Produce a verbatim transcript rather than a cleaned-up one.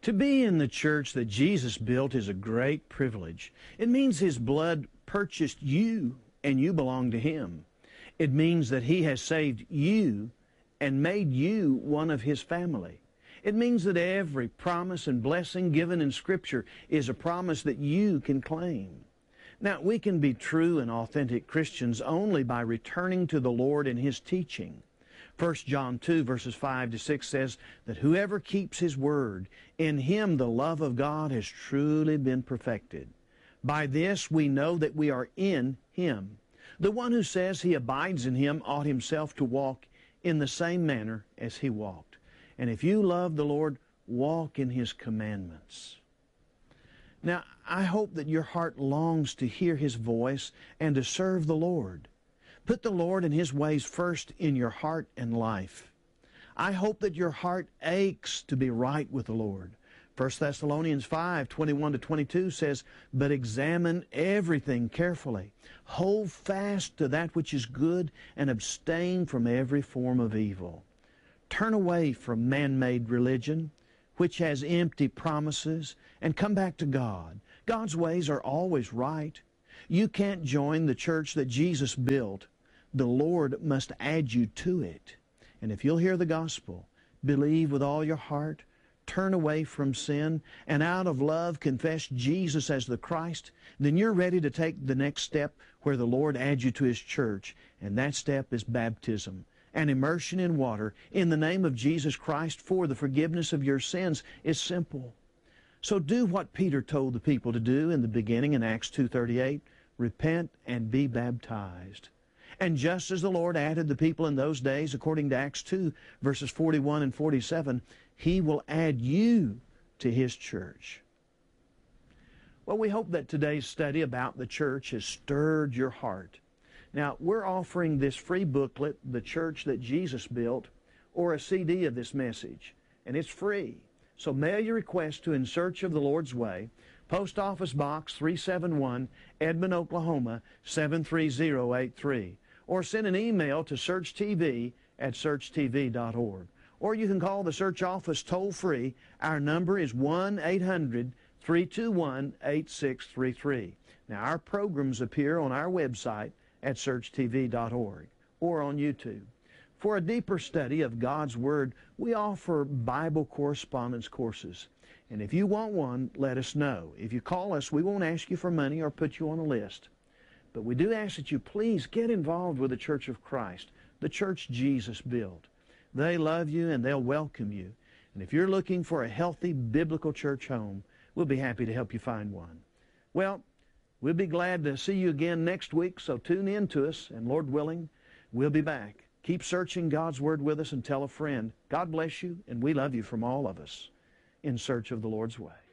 To be in the church that Jesus built is a great privilege. It means His blood purchased you and you belong to Him. It means that He has saved you and made you one of His family. It means that every promise and blessing given in Scripture is a promise that you can claim. Now, we can be true and authentic Christians only by returning to the Lord and His teaching. First John two, verses five to six says that whoever keeps His word, in him the love of God has truly been perfected. By this we know that we are in Him. The one who says he abides in Him ought himself to walk in the same manner as He walked. And if you love the Lord, walk in His commandments. Now, I hope that your heart longs to hear His voice and to serve the Lord. Put the Lord and His ways first in your heart and life. I hope that your heart aches to be right with the Lord. First Thessalonians five, twenty-one to twenty-two says, "But examine everything carefully. Hold fast to that which is good, and abstain from every form of evil." Turn away from man-made religion, which has empty promises, and come back to God. God's ways are always right. You can't join the church that Jesus built. The Lord must add you to it. And if you'll hear the gospel, believe with all your heart, turn away from sin, and out of love confess Jesus as the Christ, then you're ready to take the next step where the Lord adds you to His church. And that step is baptism, an immersion in water in the name of Jesus Christ for the forgiveness of your sins. Is simple. So do what Peter told the people to do in the beginning in Acts two thirty-eight. Repent and be baptized. And just as the Lord added the people in those days, according to Acts two, verses forty-one and forty-seven, He will add you to His church. Well, we hope that today's study about the church has stirred your heart. Now, we're offering this free booklet, The Church That Jesus Built, or a C D of this message, and it's free. So mail your request to In Search of the Lord's Way, Post Office Box three seventy-one, Edmond, Oklahoma, seven three zero eight three. Or send an email to search T V at search T V dot org. Or you can call the Search office toll-free. Our number is one eight hundred, three two one, eight six three three. Now, our programs appear on our website at search T V dot org or on YouTube. For a deeper study of God's Word, we offer Bible correspondence courses. And if you want one, let us know. If you call us, we won't ask you for money or put you on a list. But we do ask that you please get involved with the Church of Christ, the church Jesus built. They love you and they'll welcome you. And if you're looking for a healthy biblical church home, we'll be happy to help you find one. Well, we'll be glad to see you again next week, so tune in to us, and Lord willing, we'll be back. Keep searching God's Word with us and tell a friend. God bless you, and we love you from all of us. In Search of the Lord's Way.